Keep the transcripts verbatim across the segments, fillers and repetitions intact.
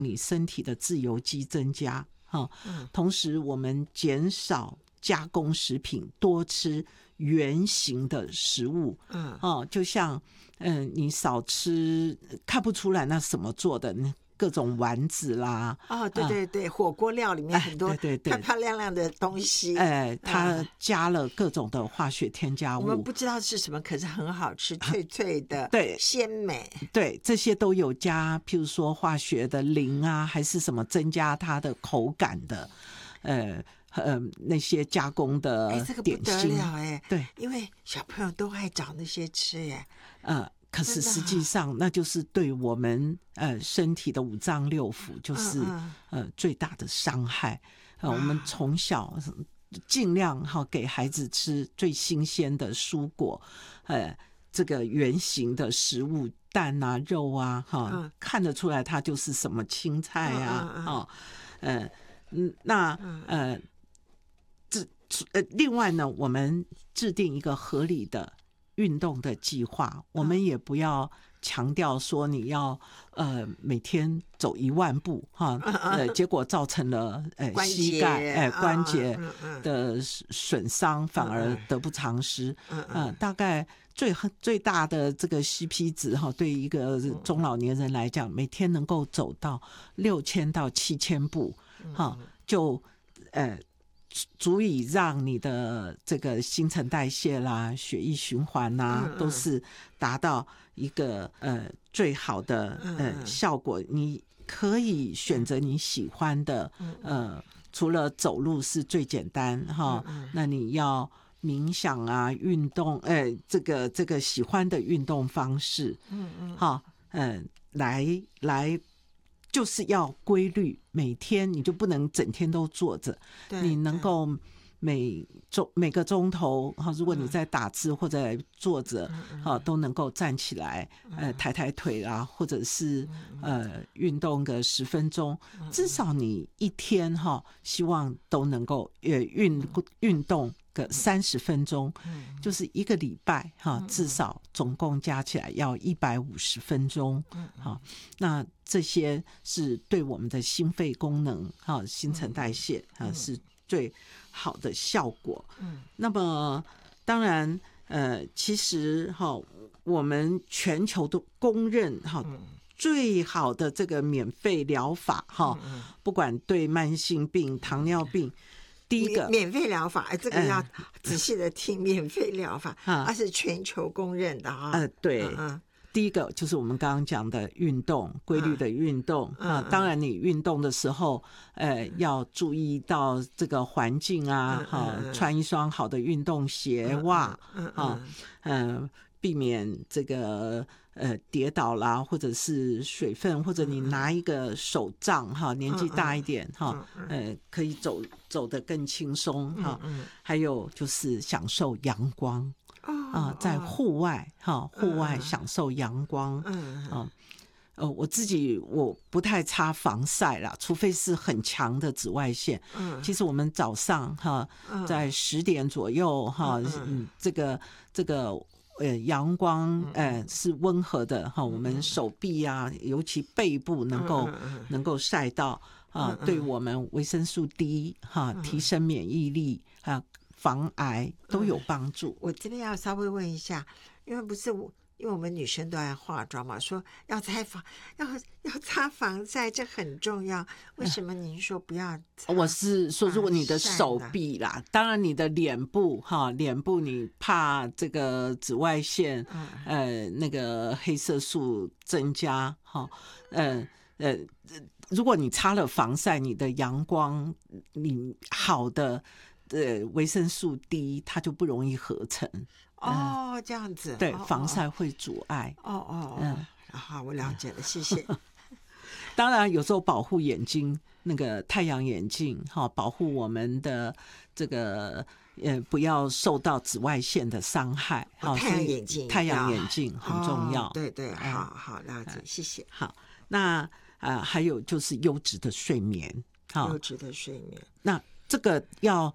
你身体的自由基增加，哦嗯、同时我们减少加工食品，多吃原形的食物，嗯，哦，就像嗯、呃，你少吃看不出来那什么做的，各种丸子啦， 哦，对对对，啊、火锅料里面很多漂漂亮亮的东西， 哎，它加了各种的化学添加物， 我们不知道是什么，可是很好吃，脆脆的， 对， 鲜美， 对，这些都有加，譬如说化学的磷啊，还是什么增加它的口感的，呃。呃，那些加工的点心，哎， 这个不得了哎， 对， 因为小朋友都爱找那些吃耶， 呃，可是实际上那就是对我们呃身体的五脏六腑就是、嗯嗯、呃最大的伤害。呃，我们从小尽量哈、哦、给孩子吃最新鲜的蔬果，呃，这个原型的食物，蛋啊、肉啊，哈、哦嗯，看得出来它就是什么青菜啊，嗯嗯哦，呃，嗯，那呃。呃，另外呢，我们制定一个合理的运动的计划，我们也不要强调说你要呃每天走一万步哈，呃，结果造成了呃膝盖哎、呃、关节的损伤，反而得不偿失。嗯、呃，大概最最大的这个 C P 值哈，对一个中老年人来讲，每天能够走到六千到七千步，哈，就呃。足以让你的这个新陈代谢啦、血液循环啦，嗯嗯都是达到一个呃最好的呃效果。你可以选择你喜欢的，呃，除了走路是最简单哈，那你要冥想啊、运动，呃，这个这个喜欢的运动方式，嗯嗯，哈，嗯，来来。就是要规律，每天你就不能整天都坐着，你能够每周每个钟头，如果你在打字或者坐着，嗯、都能够站起来，呃，抬抬腿啊，或者是呃运动个十分钟，至少你一天哈，希望都能够呃运运动个三十分钟，就是一个礼拜哈，至少总共加起来要一百五十分钟，好，那这些是对我们的心肺功能哈、新陈代谢啊是最好的效果。那么当然呃，其实哈，我们全球都公认哈。最好的这个免费疗法哈，不管对慢性病、糖尿病。第一个免费疗法，这个要仔细的听。嗯、免费疗法，它是全球公认的啊。 呃，对，嗯、第一个就是我们刚刚讲的运动，规律的运动、嗯、啊。当然，你运动的时候，呃，要注意到这个环境啊，哈、嗯啊，穿一双好的运动鞋袜，嗯啊，嗯。避免这个呃跌倒啦，或者是水分，或者你拿一个手杖哈，年纪大一点哈，呃，可以走走得更轻松哈。还有就是享受阳光啊，在户外哈，户外享受阳光啊。呃，我自己我不太擦防晒啦，除非是很强的紫外线。其实我们早上哈，在十点左右哈，嗯，这个这个。呃，阳光呃是温和的哈，我们手臂啊，尤其背部能够能够晒到啊，对我们维生素 D 哈，提升免疫力啊，防癌都有帮助。 我这边要稍微问一下，因为不是我。因为我们女生都爱化妆嘛，说要擦防要要擦防晒，这很重要。为什么您说不要擦？ 我是说，如果你的手臂啦，当然你的脸部哈，脸部你怕这个紫外线，嗯、呃，那个黑色素增加哈，呃呃，如果你擦了防晒，你的阳光，你好的呃维生素 D， 它就不容易合成。 哦，这样子， 对，防晒会阻碍。 哦哦，嗯，好，我了解了，谢谢。 当然，有时候保护眼睛，那个太阳眼镜哈，保护我们的这个呃，不要受到紫外线的伤害。 哦、太阳眼镜， 太阳眼镜很重要。 哦、对对，好好了解，谢谢。 好，那啊、呃，还有就是优质的睡眠， 优质的睡眠， 那这个要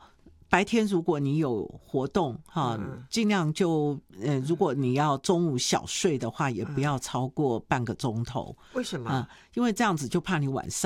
白天如果你有活动哈，尽量就呃，如果你要中午小睡的话，也不要超过半个钟头。 为什么？ 啊，因为这样子就怕你晚上。